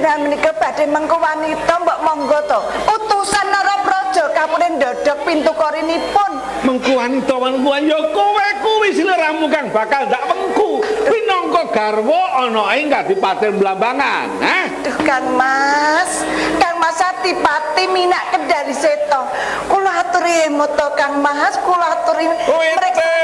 panjenengan menika badhe mengko wanita mbok monggo to. Utusan Narapraja kapune ndodhok pintu korinipun. Mengku wanita wangkuan ya kowe kuwi sliramu kang bakal ndak wengku. Pinangka garwa ana ing Kadipaten Blambangan, Duh Kang Mas Satipati minak Kendari Seta. Kula aturi emoto Kang Mas, kula aturi Kowe